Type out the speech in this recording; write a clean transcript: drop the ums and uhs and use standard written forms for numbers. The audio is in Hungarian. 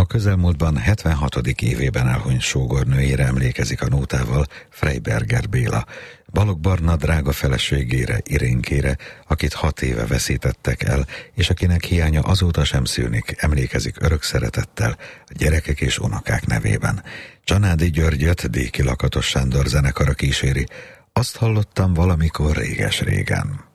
közelmúltban 76. évében elhunyt sógornőjére emlékezik a nótával Freiberger Béla, Balogh Barna drága feleségére, Irénkére, akit 6 éve veszítettek el, és akinek hiánya azóta sem szűnik, emlékezik örök szeretettel a gyerekek és unokák nevében. Csanádi Györgyöt Déki Lakatos Sándor zenekara kíséri. Azt hallottam valamikor réges-régen.